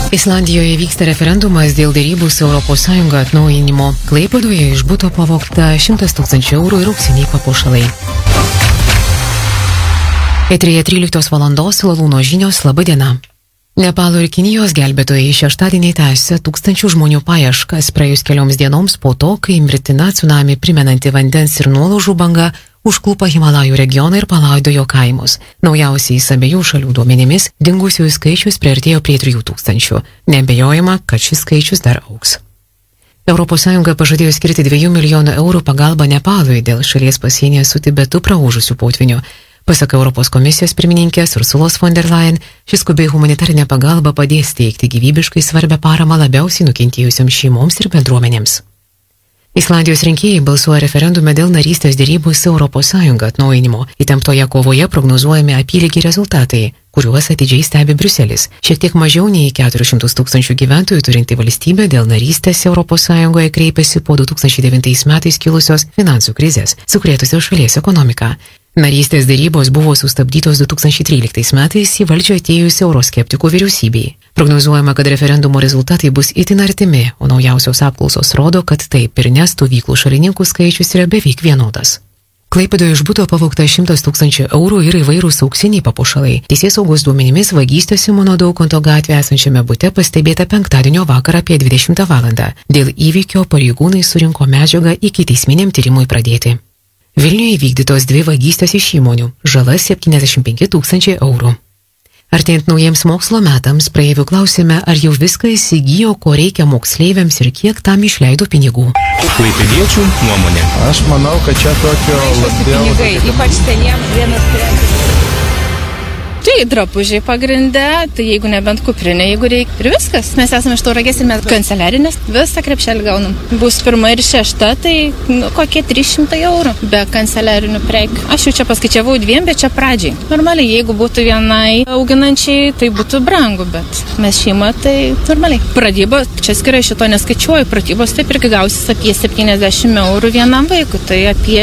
Islandijoje vyksta referendumas dėl derybų su ES atnaujinimo. Klaipėdoje iš buto pavogta 100 000 eurų ir auksiniai papuošalai. Eteryje 13 valandos Lalūno žinios. Labą dieną. Nepalo ir Kinijos gelbėtojai šeštadienį tęsia tūkstančių žmonių paieškas praėjus kelioms dienoms po to, kai mirtina tsunami primenanti vandens ir nuolaužų banga užklupo Himalajų regioną ir palaidojo kaimus. Naujausiais abiejų šalių duomenimis dingusiųjų skaičius priartėjo prie 3000. Neabejojama, kad šis skaičius dar augs. ES pažadėjo skirti 2 milijonų eurų pagalbą Nepalui dėl šalies pasienyje su Tibetu praūžusių potvinių. Pasak Europos komisijos pirmininkės Ursulos von der Leyen, šis skubiai humanitarinė pagalba padės teikti gyvybiškai svarbią paramą labiausiai nukentėjusioms šeimoms ir bendruomenėms. Islandijos rinkėjai balsuoja referendume dėl narystės derybų su ES atnaujinimo. Įtemptoje kovoje prognozuojami apylygiai rezultatai, kuriuos atidžiai stebi Briuselis. Šiek tiek mažiau nei 400 000 gyventojų turinti valstybė dėl narystės ES kreipėsi po 2009 metais kilusios finansų krizės, sukrėtusios šalies ekonomiką. Narystės derybos buvo sustabdytos 2013 metais į valdžią atėjus euroskeptikų vyriausybei. Prognozuojama, kad referendumo rezultatai bus itin artimi, o naujausios apklausos rodo, kad taip ir ne stovyklų šalininkų skaičius yra beveik vienodas. Klaipėdoje iš buto pavogta 100 000 eurų ir įvairūs auksiniai papuošalai. Teisėsaugos duomenimis vagystė Simono Daukanto gatvėje esančiame bute pastebėta penktadienio vakarą apie 20 valandą. Dėl įvykio pareigūnai surinko medžiagą ikiteisminiam tyrimui pradėti. Vilniuje įvykdytos 2 vagystės iš įmonių, žala 75 000 eurų. Artėjant naujiems mokslo metams, praeivių klausėme, ar jau viską įsigijo, ko reikia moksleiviams ir kiek tam išleido pinigų. Klaipėdiečių nuomonė. Aš manau, kad čia tokio labiau... Pinigai, ypač seniem vienas prie... Tai drabužiai pagrinde, tai jeigu nebent kuprinė, jeigu reikia. Ir viskas. Mes esame iš Tauragės ir mes kanceliarinės visą krepšelį gaunam. Bus 1 ir 6, tai kokie 300 eurų be kanceliarinių prekių. Aš jau čia paskaičiavau 2, bet čia pradžiai. Normaliai, jeigu būtų vienai auginančiai, tai būtų brangu, bet mes šeima, tai normaliai. Pradybos, čia skirai šito neskaičiuoju, pradybos taip irgi gausis apie 70 eurų vienam vaikui, tai apie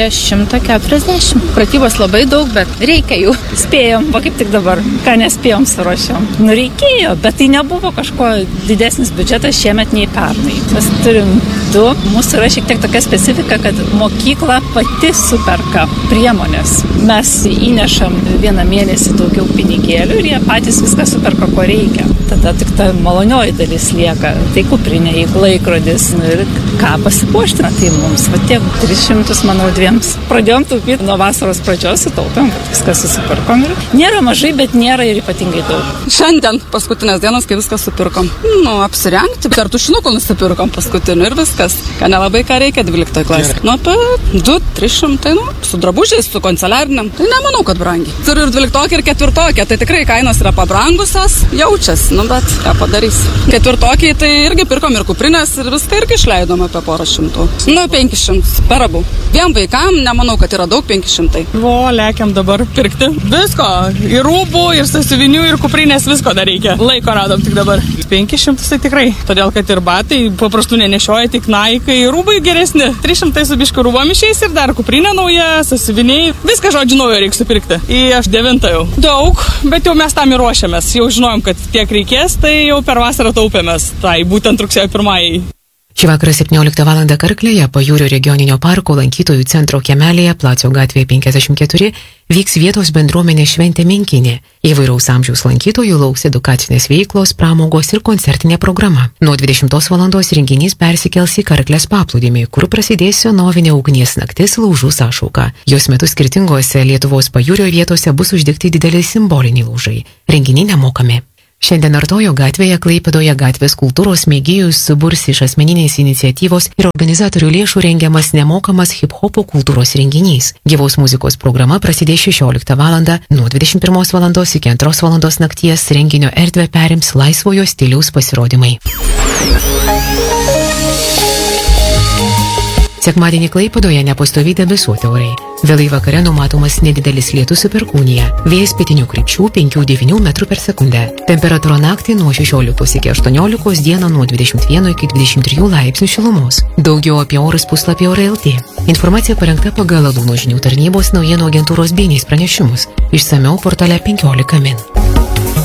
140. Pradybos labai daug, bet reikia jų. Spėjom, va kaip tik dabar. Ką nespėjom suruošiam. Reikėjo, bet tai nebuvo kažko didesnis biudžetas šiemet nei pernai. Mes turim 2. Mūsų yra šiek tiek tokia specifika, kad mokykla pati superka priemonės. Mes įnešam 1 mėnesį daugiau pinigėlių ir jie patys viską superka, ko reikia. Tada tik ta malonioji dalis lieka. Tai kuprinė, jeigu laikrodis ir ką pasipuošti. Tai mums va tiek 300, manau, 2. Pradėjom taupyti nuo vasaros pradžios, sutaupėm, kad viską susipirkom. Nėra mažai, bet nėra ir ypatingai daug. Šiandien paskutinės dienos, kai viską supirkom. Apsirengti, dar tušinukų nusipirkom paskutinių ir viskas. Ką nelabai ką reikia 12 klasė. Apie 200-300, su drabužiais, su kanceliariniam. Tai nemanau, kad brangiai. Turiu ir 12 ir 4, tai tikrai kainos yra pabrangusios, jaučiasi, bet ką padarys. 4 tai irgi pirkom ir kuprinės ir viską irgi išleidom apie 400. 500 per abu. 2 vaikam nemanau, kad yra daug 500. Lekiam dabar pirkti visko. Ir rūbų, ir sąsiuvinių, ir kuprinės, visko dar reikia. Laiko radom tik dabar. 500 tai tikrai. Todėl, kad ir batai paprastų nenešioja, tik naikai, rūbai geresni. 300 su biškiu rūbom išeis ir dar kuprinė nauja, sąsiuviniai. Viską žodžiu naujo reikia supirkti. Aš 9 jau. Daug, bet jau mes tam ir ruošiamės. Jau žinojom, kad tiek reikės, tai jau per vasarą taupėmės. Tai būtent rugsėjo 1. Šį vakarą 17 val. Karklėje, Pajūrio regioninio parko lankytojų centro kiemelėje, Placio gatvėje 54, vyks vietos bendruomenės šventė Minkinė. Įvairaus amžiaus lankytojų lauks edukacinės veiklos, pramogos ir koncertinė programa. Nuo 20 val. Renginys persikels į Karklės paplūdimį, kur prasidės senovinė ugnies naktis laužų sąšauka. Jos metu skirtingose Lietuvos pajūrio vietose bus uždegti dideli simboliniai laužai. Renginiai nemokami. Šiandien Artojo gatvėje Klaipėdoje gatvės kultūros mėgėjus suburs iš asmeninės iniciatyvos ir organizatorių lėšų rengiamas nemokamas hip-hopo kultūros renginys. Gyvos muzikos programa prasidės 16 val. Nuo 21 val. Iki 2 val. Nakties renginio erdvę perims laisvojo stiliaus pasirodymai. Sekmadienį Klaipėdoje nepastoviai debesuoti orai. Vėlai vakare numatomas nedidelis lietus su perkūnija. Vėjas pietinių krypčių 5–9 metrų per sekundę. Temperatūra naktį nuo 16 iki 18, dieną nuo 21 iki 23 laipsnių šilumos. Daugiau apie orus puslapyje Orai.lt. Informacija parengta pagal Lalūno žinių tarnybos naujienų agentūros BNS pranešimus. Išsamiau portale 15 min.